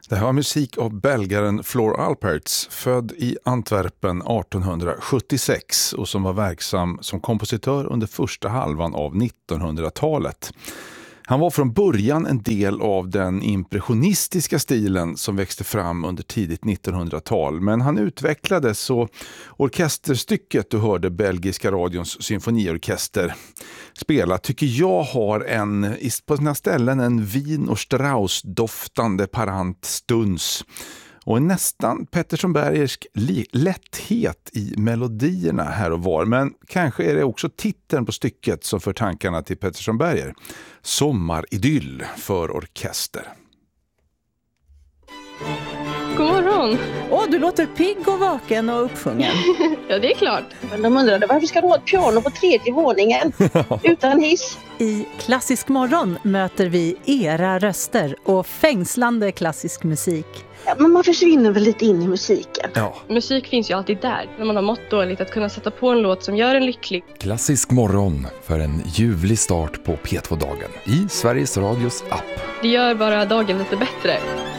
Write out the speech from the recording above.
Det här var musik av belgaren Floor Alperts, född i Antwerpen 1876 och som var verksam som kompositör under första halvan av 1900-talet. Han var från början en del av den impressionistiska stilen som växte fram under tidigt 1900-tal, men han utvecklades och orkesterstycket du hörde belgiska radions symfoniorkester spela tycker jag har på sina ställen en Wien och Strauss doftande parant stuns och en nästan Pettersson Bergersk lätthet i melodierna här och var. Men kanske är det också titeln på stycket som för tankarna till Pettersson Berger. Sommaridyll för orkester. God morgon! Du låter pigg och vaken och uppsjungen. Ja, det är klart. Men de undrade varför ska du ha ett piano på 3:e våningen utan hiss? I Klassisk morgon möter vi era röster och fängslande klassisk musik. Ja, men man försvinner väl lite in i musiken. Ja. Musik finns ju alltid där. När man har mått dåligt att kunna sätta på en låt som gör en lycklig. Klassisk morgon för en ljuvlig start på P2-dagen i Sveriges Radios app. Det gör bara dagen lite bättre.